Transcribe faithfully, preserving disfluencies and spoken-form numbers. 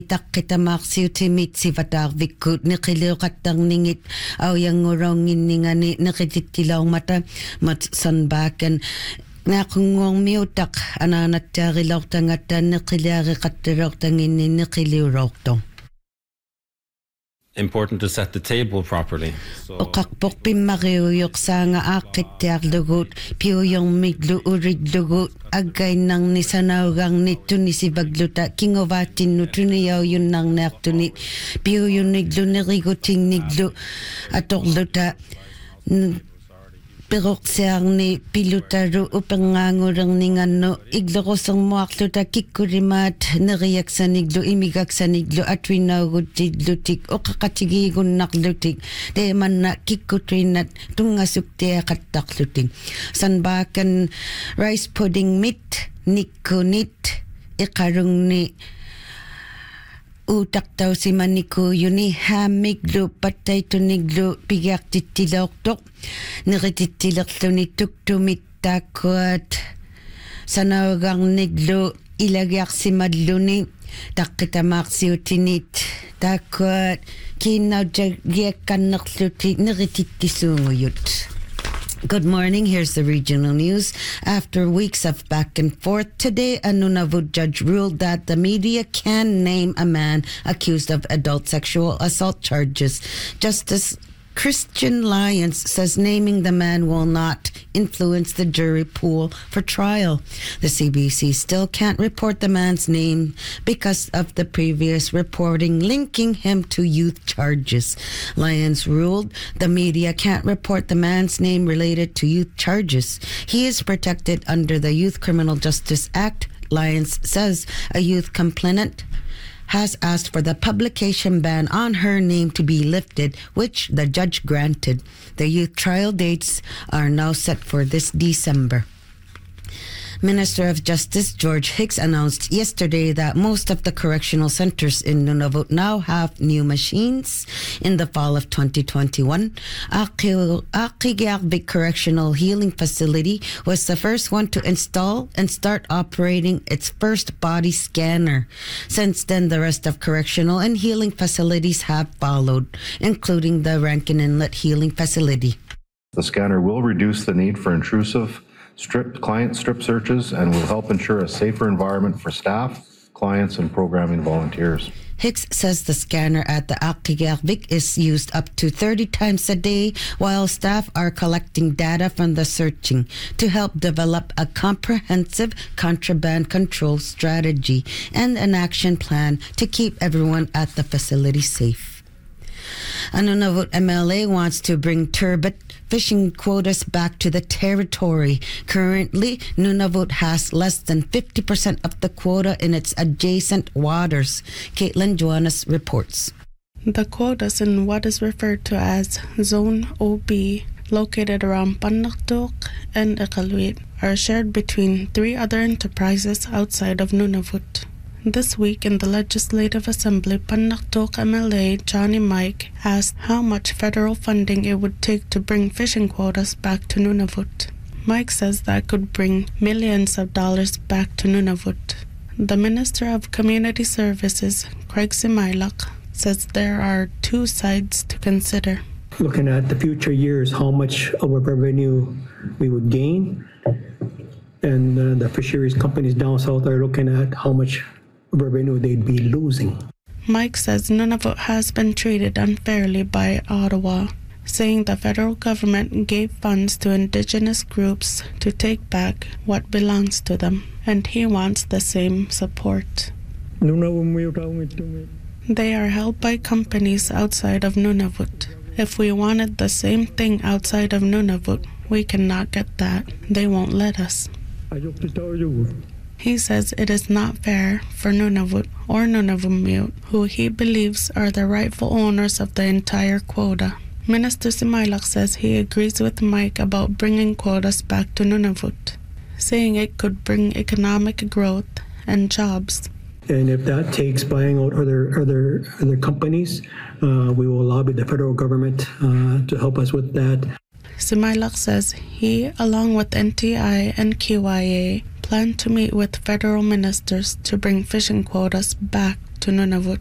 Taqqitamaaqsiutimit sivataarvikkut niqiliuqattarningit auyangurongingani niqitittilaumata mat Sandbacken naaqunguormiutaq anaanattaarilaortangatta niqiliariqattalortanginni niqiliuroorto. Important to set the table properly. Oqarporpimmariuyuqsaanga aaqqittiarlugut piuyormitlu uritlugut aggainarni sanaugarnittuni sivagluta kingovaatinnu tuniyauyunnarniartunit piuyunniglunerigotingnigglu atorluta peroqsiarni pilutaru upengaangulerningannu iglerosermuarluta kikkurimaat neriaksaniglu imigaksaniglu atwinaugutiglutik oqaqatigiigunnarlutik teemanna kikkutuinnat tungasuktiaqattarlutik Sandbacken rice pudding mit nikkunit iqarungni Utaqtausimaniku yuni haamiglu pattaituniglu pigiartittileortoq neritittilerluni tuktumit taakkuat sanaugarniglu ilagiarsimalluni taqqitamaaqsiutinit taakkuat kiinnautagiakkannerluti neritittissuunguyut. Good morning. Here's the regional news. After weeks of back and forth, today a Nunavut judge ruled that the media can name a man accused of adult sexual assault charges. Justice Christian Lyons says naming the man will not influence the jury pool for trial. The C B C still can't report the man's name because of the previous reporting linking him to youth charges. Lyons ruled the media can't report the man's name related to youth charges. He is protected under the Youth Criminal Justice Act. Lyons says a youth complainant has asked for the publication ban on her name to be lifted, which the judge granted. The youth trial dates are now set for this December. Minister of Justice George Hicks announced yesterday that most of the correctional centers in Nunavut now have new machines. In the fall of twenty twenty-one, Aqigiarvik Correctional Healing Facility was the first one to install and start operating its first body scanner. Since then, the rest of correctional and healing facilities have followed, including the Rankin Inlet Healing Facility. The scanner will reduce the need for intrusive strip client strip searches and will help ensure a safer environment for staff, clients, and programming volunteers. Hicks says the scanner at the Aqigiarvik is used up to thirty times a day while staff are collecting data from the searching to help develop a comprehensive contraband control strategy and an action plan to keep everyone at the facility safe. A Nunavut M L A wants to bring turbot fishing quotas back to the territory. Currently, Nunavut has less than fifty percent of the quota in its adjacent waters. Caitlin Joannes reports. The quotas in what is referred to as Zone O B, located around Panaktok and Iqaluit, are shared between three other enterprises outside of Nunavut. This week in the Legislative Assembly, Panaktok M L A Johnny Mike asked how much federal funding it would take to bring fishing quotas back to Nunavut. Mike says that could bring millions of dollars back to Nunavut. The Minister of Community Services, Craig Simailaq, says there are two sides to consider. Looking at the future years, how much of our revenue we would gain, and uh, the fisheries companies down south are looking at how much revenue they'd be losing. Mike says Nunavut has been treated unfairly by Ottawa, saying the federal government gave funds to Indigenous groups to take back what belongs to them, and he wants the same support. They are held by companies outside of Nunavut. If we wanted the same thing outside of Nunavut, we cannot get that. They won't let us. He says it is not fair for Nunavut or Nunavummiut, who he believes are the rightful owners of the entire quota. Minister Simailaq says he agrees with Mike about bringing quotas back to Nunavut, saying it could bring economic growth and jobs. And if that takes buying out other other other companies, uh, we will lobby the federal government uh, to help us with that. Simailaq says he, along with N T I and Q I A, plan to meet with federal ministers to bring fishing quotas back to Nunavut.